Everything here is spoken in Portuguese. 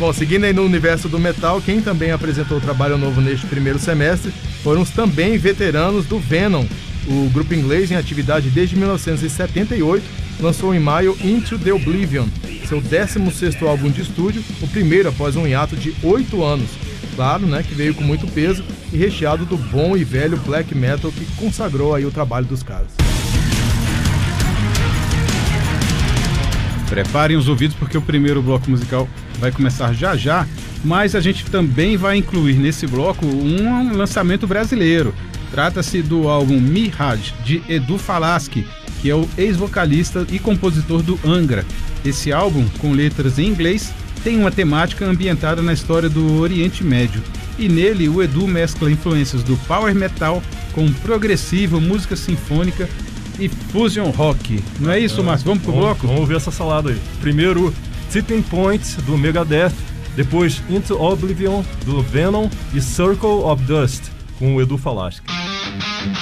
Bom, seguindo aí no universo do metal, quem também apresentou trabalho novo neste primeiro semestre foram os também veteranos do Venom. O grupo inglês, em atividade desde 1978, lançou em maio Into the Oblivion, seu 16º álbum de estúdio, o primeiro após um hiato de 8 anos. Claro, né, que veio com muito peso e recheado do bom e velho black metal que consagrou aí o trabalho dos caras. Preparem os ouvidos porque o primeiro bloco musical vai começar já já, mas a gente também vai incluir nesse bloco um lançamento brasileiro. Trata-se do álbum Mirage, de Edu Falaschi, que é o ex-vocalista e compositor do Angra. Esse álbum, com letras em inglês, tem uma temática ambientada na história do Oriente Médio. E nele o Edu mescla influências do power metal com progressivo, música sinfônica e fusion rock. Não é isso, Márcio? Vamos pro bloco? Vamos ver essa salada aí. Primeiro, Tipping Point, do Megadeth. Depois, Into Oblivion, do Venom. E Circle of Dust, com o Edu Falaschi.